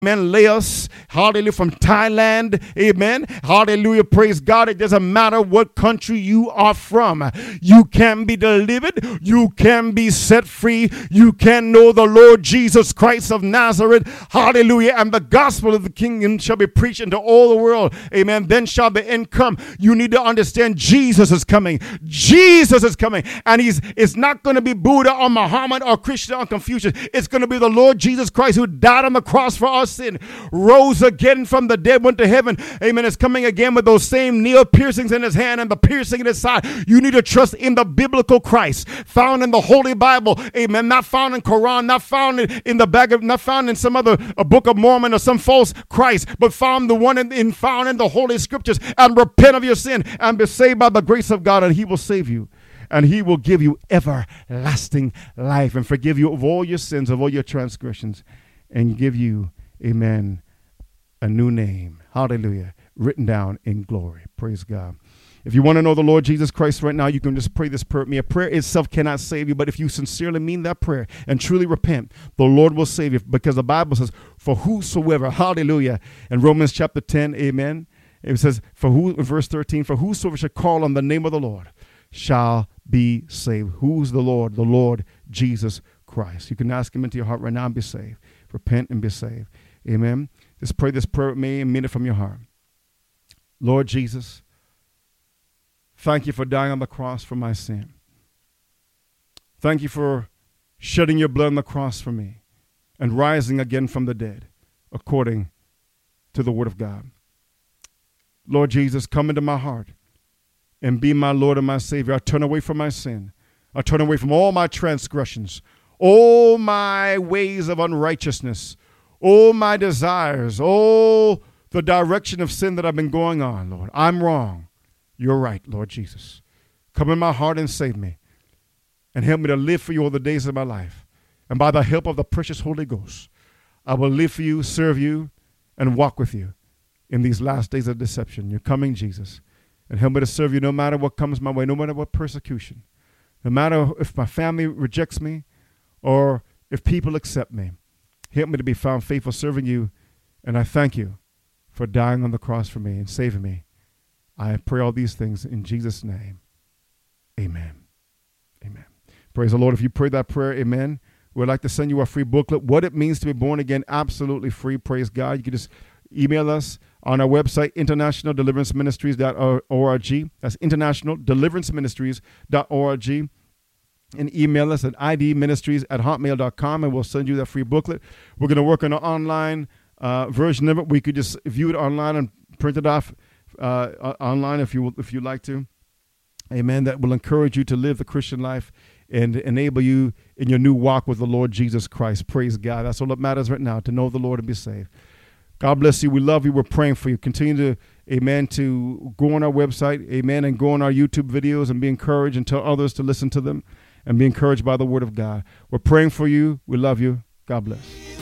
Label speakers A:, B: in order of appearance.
A: amen, Laos, hallelujah, from Thailand, amen, hallelujah, praise God. It doesn't matter what country you are from. You can be delivered. You can be set free. You can know the Lord Jesus Christ of Nazareth, hallelujah, and the gospel of the kingdom shall be preached into all the world, amen. Then shall the end come. You need to understand Jesus is coming. Jesus is coming, and it's not going to be Buddha or Muhammad or Krishna or Confucius. It's going to be the Lord Jesus Christ who died on the cross for our sin, rose again from the dead, went to heaven, amen, is coming again with those same nail piercings in his hand and the piercing in his side. You need to trust in the biblical Christ, found in the Holy Bible, amen, not found in Quran, not found in the bag of, not found in some other Book of Mormon or some false Christ, but found the one found in the Holy Scriptures, and repent of your sin and be saved by the grace of God, and he will save you. And he will give you everlasting life and forgive you of all your sins, of all your transgressions, and give you, amen, a new name, hallelujah, written down in glory. Praise God. If you want to know the Lord Jesus Christ right now, you can just pray this prayer with me. A prayer itself cannot save you, but if you sincerely mean that prayer and truly repent, the Lord will save you, because the Bible says, for whosoever, hallelujah, in Romans chapter 10, amen, it says, in verse 13, for whosoever shall call on the name of the Lord shall be saved. Who's the Lord? The Lord Jesus Christ. You can ask him into your heart right now and be saved. Repent and be saved. Amen. Just pray this prayer with me and mean it from your heart. Lord Jesus, thank you for dying on the cross for my sin. Thank you for shedding your blood on the cross for me and rising again from the dead according to the word of God. Lord Jesus, come into my heart and be my Lord and my Savior. I turn away from my sin. I turn away from all my transgressions, all my ways of unrighteousness, all my desires, all the direction of sin that I've been going on, Lord. I'm wrong. You're right, Lord Jesus. Come in my heart and save me, and help me to live for you all the days of my life. And by the help of the precious Holy Ghost, I will live for you, serve you, and walk with you in these last days of deception. You're coming, Jesus. And help me to serve you no matter what comes my way, no matter what persecution, no matter if my family rejects me or if people accept me. Help me to be found faithful serving you, and I thank you for dying on the cross for me and saving me. I pray all these things in Jesus' name. Amen. Amen. Praise the Lord. If you prayed that prayer, amen, we'd like to send you a free booklet, What It Means to Be Born Again, absolutely free. Praise God. You can just email us on our website, internationaldeliveranceministries.org. That's internationaldeliveranceministries.org. And email us at idministries@hotmail.com, and we'll send you that free booklet. We're going to work on an online version of it. We could just view it online and print it off online if you like to. Amen. That will encourage you to live the Christian life and enable you in your new walk with the Lord Jesus Christ. Praise God. That's all that matters right now, to know the Lord and be saved. God bless you. We love you. We're praying for you. Continue to, amen, to go on our website, amen, and go on our YouTube videos and be encouraged and tell others to listen to them and be encouraged by the word of God. We're praying for you. We love you. God bless.